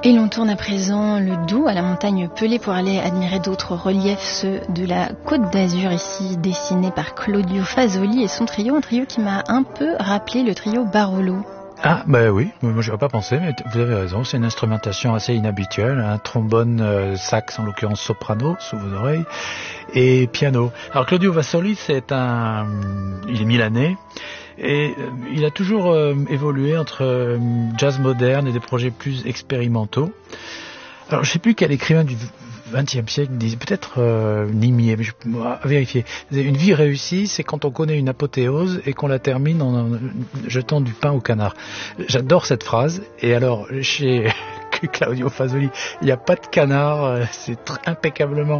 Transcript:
Et l'on tourne à présent le dos à la montagne Pelée pour aller admirer d'autres reliefs, ceux de la Côte d'Azur, ici dessinés par Claudio Fasoli et son trio, un trio qui m'a un peu rappelé le trio Barolo. Ah, bah oui, moi j'y avais pas pensé, mais vous avez raison, c'est une instrumentation assez inhabituelle, un trombone, sax, en l'occurrence soprano, sous vos oreilles, et piano. Alors Claudio Fasoli, il est milanais, et il a toujours évolué entre jazz moderne et des projets plus expérimentaux. Alors je sais plus quel écrivain du XXe siècle disait, peut-être Nimier, mais à vérifier. Une vie réussie, c'est quand on connaît une apothéose et qu'on la termine en jetant du pain au canard. J'adore cette phrase, et alors chez Claudio Fasoli, il n'y a pas de canard, c'est impeccablement